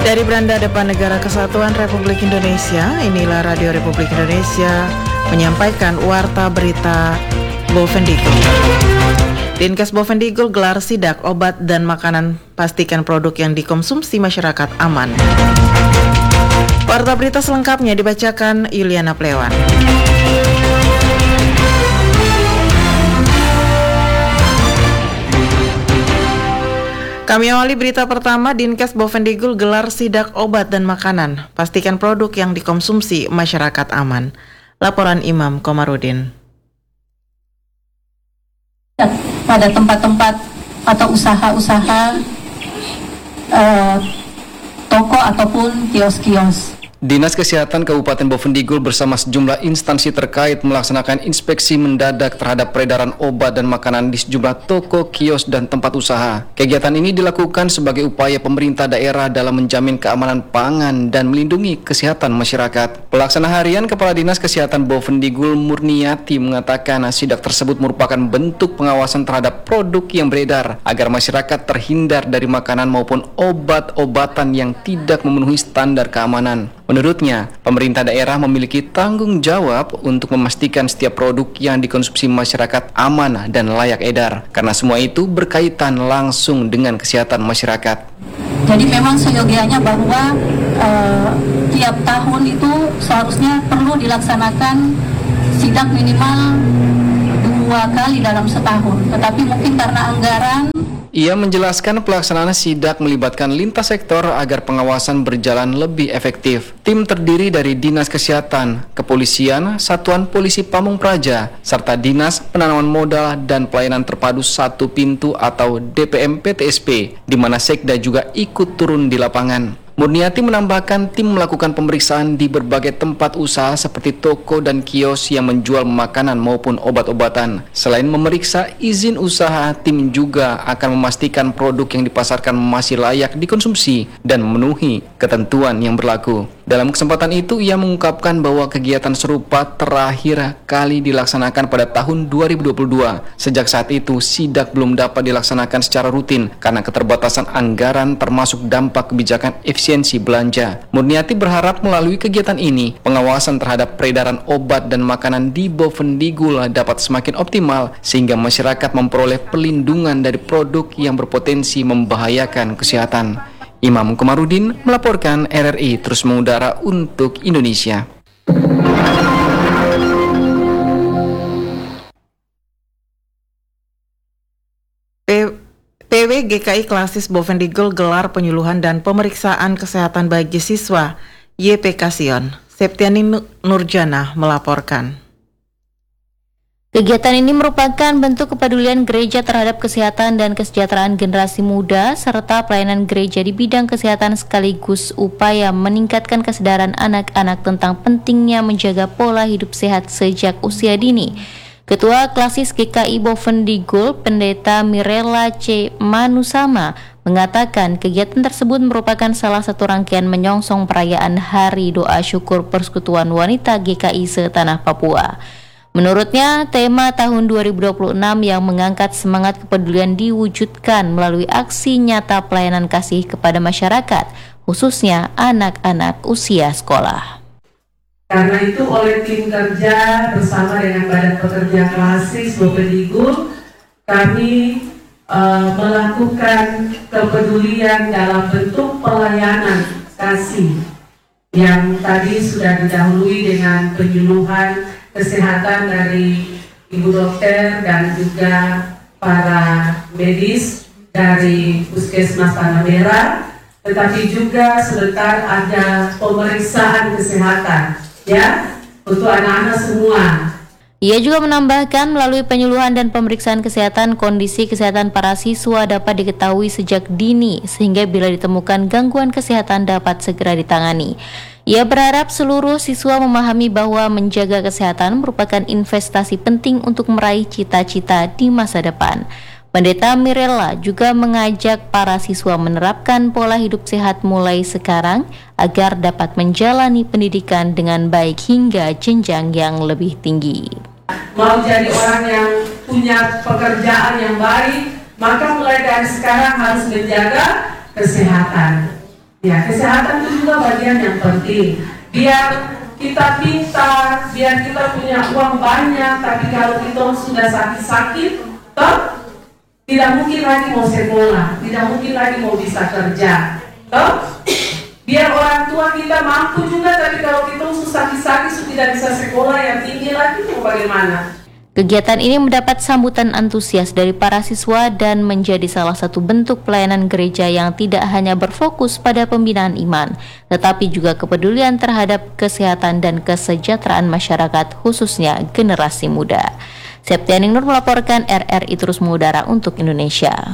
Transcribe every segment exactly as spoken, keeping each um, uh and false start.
Dari beranda depan Negara Kesatuan Republik Indonesia, inilah Radio Republik Indonesia menyampaikan Warta Berita Bovendigul. Dinkes Bovendigul gelar sidak obat dan makanan, pastikan produk yang dikonsumsi masyarakat aman. Warta berita selengkapnya dibacakan Yuliana Plewan. Kami awali berita pertama, Dinkes Bovendigul gelar sidak obat dan makanan, pastikan produk yang dikonsumsi masyarakat aman. Laporan Imam Komarudin. Pada tempat-tempat atau usaha-usaha eh, toko ataupun kios-kios. Dinas Kesehatan Kabupaten Bovendigul bersama sejumlah instansi terkait melaksanakan inspeksi mendadak terhadap peredaran obat dan makanan di sejumlah toko, kios, dan tempat usaha. Kegiatan ini dilakukan sebagai upaya pemerintah daerah dalam menjamin keamanan pangan dan melindungi kesehatan masyarakat. Pelaksana harian Kepala Dinas Kesehatan Bovendigul Murniati mengatakan sidak tersebut merupakan bentuk pengawasan terhadap produk yang beredar agar masyarakat terhindar dari makanan maupun obat-obatan yang tidak memenuhi standar keamanan. Menurutnya, pemerintah daerah memiliki tanggung jawab untuk memastikan setiap produk yang dikonsumsi masyarakat aman dan layak edar, karena semua itu berkaitan langsung dengan kesehatan masyarakat. Jadi memang seyogianya bahwa uh, tiap tahun itu seharusnya perlu dilaksanakan sidak minimal dua kali dalam setahun, tetapi mungkin karena anggaran. Ia menjelaskan pelaksanaan sidak melibatkan lintas sektor agar pengawasan berjalan lebih efektif. Tim terdiri dari Dinas Kesehatan, Kepolisian, Satuan Polisi Pamung Praja, serta Dinas Penanaman Modal dan Pelayanan Terpadu Satu Pintu atau D P M P T S P, di mana Sekda juga ikut turun di lapangan. Murniati menambahkan tim melakukan pemeriksaan di berbagai tempat usaha seperti toko dan kios yang menjual makanan maupun obat-obatan. Selain memeriksa izin usaha, tim juga akan memastikan produk yang dipasarkan masih layak dikonsumsi dan memenuhi ketentuan yang berlaku. Dalam kesempatan itu, ia mengungkapkan bahwa kegiatan serupa terakhir kali dilaksanakan pada tahun dua ribu dua puluh dua. Sejak saat itu, sidak belum dapat dilaksanakan secara rutin karena keterbatasan anggaran termasuk dampak kebijakan efisiensi belanja. Murniati berharap melalui kegiatan ini, pengawasan terhadap peredaran obat dan makanan di Bovendigul dapat semakin optimal sehingga masyarakat memperoleh perlindungan dari produk yang berpotensi membahayakan kesehatan. Imam Komarudin melaporkan R R I terus mengudara untuk Indonesia. P W G K I Klasis Bovendigul gelar penyuluhan dan pemeriksaan kesehatan bagi siswa Y P K Sion. Septiani Nurjana melaporkan. Kegiatan ini merupakan bentuk kepedulian gereja terhadap kesehatan dan kesejahteraan generasi muda serta pelayanan gereja di bidang kesehatan sekaligus upaya meningkatkan kesadaran anak-anak tentang pentingnya menjaga pola hidup sehat sejak usia dini. Ketua Klasis G K I Bovendigul, Pendeta Mirella C. Manusama, mengatakan kegiatan tersebut merupakan salah satu rangkaian menyongsong perayaan Hari Doa Syukur Persekutuan Wanita G K I setanah Papua. Menurutnya, tema tahun dua ribu dua puluh enam yang mengangkat semangat kepedulian diwujudkan melalui aksi nyata pelayanan kasih kepada masyarakat, khususnya anak-anak usia sekolah. Karena itu oleh tim kerja bersama dengan Badan Pekerja Klasis Bovendigul, kami uh, melakukan kepedulian dalam bentuk pelayanan kasih yang tadi sudah didahului dengan penyuluhan kesehatan dari ibu dokter dan juga para medis dari Puskesmas Tanah Merah, tetapi juga sebentar ada pemeriksaan kesehatan ya untuk anak-anak semua. Ia juga menambahkan melalui penyuluhan dan pemeriksaan kesehatan, kondisi kesehatan para siswa dapat diketahui sejak dini sehingga bila ditemukan gangguan kesehatan dapat segera ditangani. Ia berharap seluruh siswa memahami bahwa menjaga kesehatan merupakan investasi penting untuk meraih cita-cita di masa depan. Pendeta Mirella juga mengajak para siswa menerapkan pola hidup sehat mulai sekarang agar dapat menjalani pendidikan dengan baik hingga jenjang yang lebih tinggi. Mau jadi orang yang punya pekerjaan yang baik, maka mulai dari sekarang harus menjaga kesehatan. Ya, kesehatan itu juga bagian yang penting. Biar kita pintar, biar kita punya uang banyak, tapi kalau kita sudah sakit-sakit, toh tidak mungkin lagi mau sekolah, tidak mungkin lagi mau bisa kerja, toh biar orang tua kita mampu juga, tapi kalau kita susah sakit-sakit tidak bisa sekolah yang tinggi lagi, mau bagaimana? Kegiatan ini mendapat sambutan antusias dari para siswa dan menjadi salah satu bentuk pelayanan gereja yang tidak hanya berfokus pada pembinaan iman, tetapi juga kepedulian terhadap kesehatan dan kesejahteraan masyarakat, khususnya generasi muda. Septianing Nur melaporkan, R R I terus mengudara untuk Indonesia.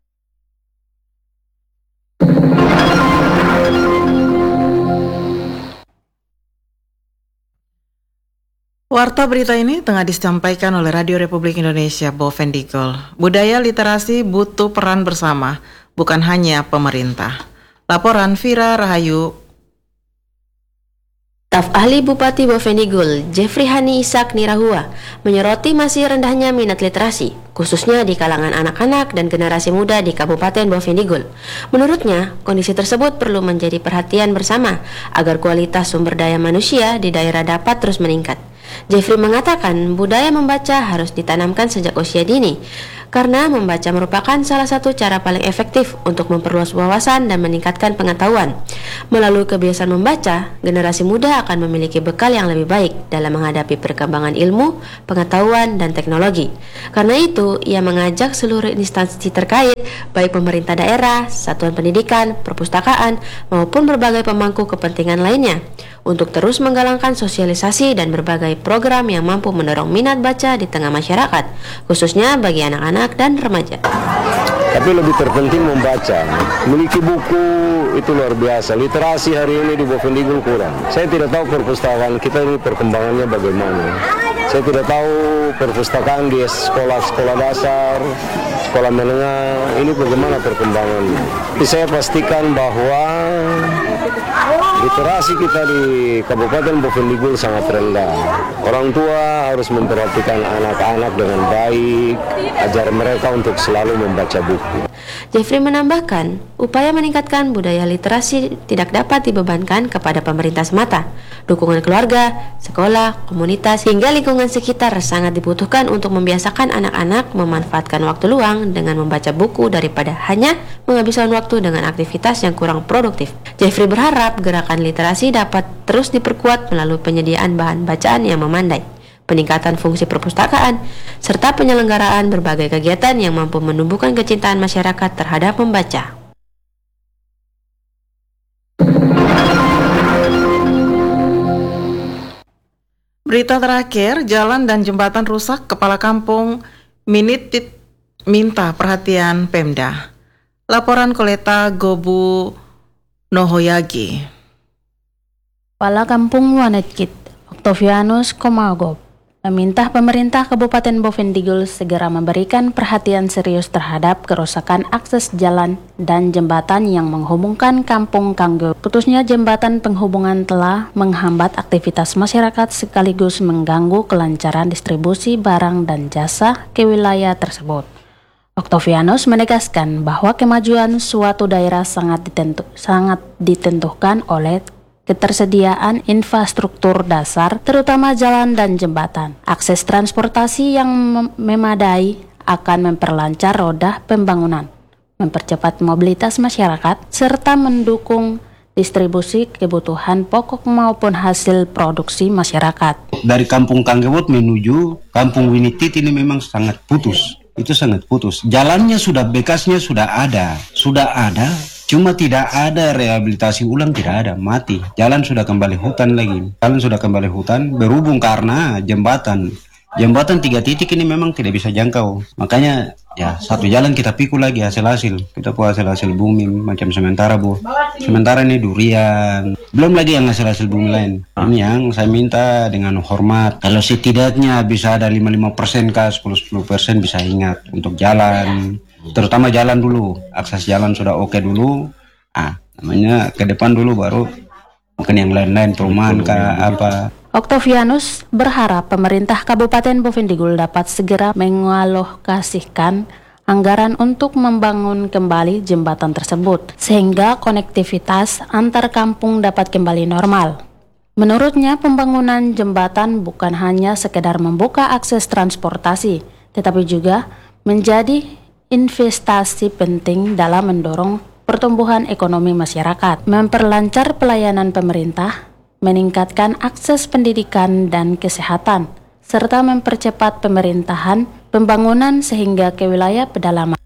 Warta berita ini tengah disampaikan oleh Radio Republik Indonesia Bovendigul. Budaya literasi butuh peran bersama, bukan hanya pemerintah. Laporan Vira Rahayu. Staf ahli Bupati Bovendigul, Jeffrey Hani Ishak Nirahua, menyoroti masih rendahnya minat literasi, khususnya di kalangan anak-anak dan generasi muda di Kabupaten Bovendigul. Menurutnya, kondisi tersebut perlu menjadi perhatian bersama agar kualitas sumber daya manusia di daerah dapat terus meningkat. Jeffrey mengatakan budaya membaca harus ditanamkan sejak usia dini, karena membaca merupakan salah satu cara paling efektif untuk memperluas wawasan dan meningkatkan pengetahuan. Melalui kebiasaan membaca, generasi muda akan memiliki bekal yang lebih baik dalam menghadapi perkembangan ilmu, pengetahuan, dan teknologi. Karena itu, ia mengajak seluruh instansi terkait, baik pemerintah daerah, satuan pendidikan, perpustakaan, maupun berbagai pemangku kepentingan lainnya, untuk terus menggalakkan sosialisasi dan berbagai program yang mampu mendorong minat baca di tengah masyarakat, khususnya bagi anak-anak dan remaja. Tapi lebih terpenting membaca. Memiliki buku itu luar biasa. Literasi hari ini di Bovendigul kurang. Saya tidak tahu perpustakaan kita ini perkembangannya bagaimana. Saya tidak tahu perpustakaan di sekolah-sekolah dasar, sekolah menengah, ini bagaimana perkembangannya. Tapi saya pastikan bahwa literasi kita di Kabupaten Bovendigul sangat rendah. Orang tua harus memperhatikan anak-anak dengan baik, ajar mereka untuk selalu membaca buku. Jeffrey menambahkan, upaya meningkatkan budaya literasi tidak dapat dibebankan kepada pemerintah semata. Dukungan keluarga, sekolah, komunitas, hingga lingkungan sekitar sangat dibutuhkan untuk membiasakan anak-anak memanfaatkan waktu luang dengan membaca buku daripada hanya menghabiskan waktu dengan aktivitas yang kurang produktif. Jeffrey berharap gerakan literasi dapat terus diperkuat melalui penyediaan bahan bacaan yang memandai, peningkatan fungsi perpustakaan, serta penyelenggaraan berbagai kegiatan yang mampu menumbuhkan kecintaan masyarakat terhadap membaca. Berita terakhir, jalan dan jembatan rusak, Kepala Kampung Minitit minta perhatian Pemda. Laporan Koleta Gobu Nohoyagi. Kepala Kampung Wanetkit, Octavianus Komagop, meminta pemerintah Kabupaten Bovendigul segera memberikan perhatian serius terhadap kerusakan akses jalan dan jembatan yang menghubungkan Kampung Kanggo. Putusnya jembatan penghubungan telah menghambat aktivitas masyarakat sekaligus mengganggu kelancaran distribusi barang dan jasa ke wilayah tersebut. Octavianus menegaskan bahwa kemajuan suatu daerah sangat, ditentu, sangat ditentukan oleh ketersediaan infrastruktur dasar, terutama jalan dan jembatan. Akses transportasi yang mem- memadai akan memperlancar roda pembangunan, mempercepat mobilitas masyarakat, serta mendukung distribusi kebutuhan pokok maupun hasil produksi masyarakat. Dari Kampung Kanggewot menuju Kampung Winitit ini memang sangat putus. Itu sangat putus. Jalannya sudah, bekasnya sudah ada, sudah ada. Cuma tidak ada rehabilitasi ulang, tidak ada, mati. Jalan sudah kembali hutan lagi. Jalan sudah kembali hutan, berhubung karena jembatan. Jembatan tiga titik ini memang tidak bisa jangkau. Makanya ya satu jalan kita pikul lagi hasil-hasil. Kita punya hasil-hasil bumi macam sementara bu. Sementara ini durian. Belum lagi yang hasil-hasil bumi lain. Ini yang saya minta dengan hormat. Kalau setidaknya bisa ada lima puluh lima persen kah, sepuluh sepuluh persen bisa ingat untuk jalan. Terutama jalan dulu, akses jalan sudah oke dulu, ah namanya ke depan dulu baru mungkin yang lain-lain perumahan kah apa. Octavianus berharap pemerintah Kabupaten Bovendigul dapat segera mengalokasikan anggaran untuk membangun kembali jembatan tersebut, sehingga konektivitas antar kampung dapat kembali normal. Menurutnya, pembangunan jembatan bukan hanya sekedar membuka akses transportasi, tetapi juga menjadi investasi penting dalam mendorong pertumbuhan ekonomi masyarakat, memperlancar pelayanan pemerintah, meningkatkan akses pendidikan dan kesehatan, serta mempercepat pemerintahan pembangunan sehingga ke wilayah pedalaman.